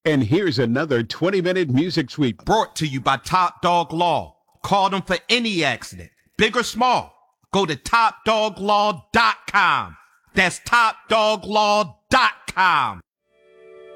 And here's another 20-minute music sweep brought to you by Top Dog Law. Call them for any accident, big or small. Go to topdoglaw.com. That's topdoglaw.com.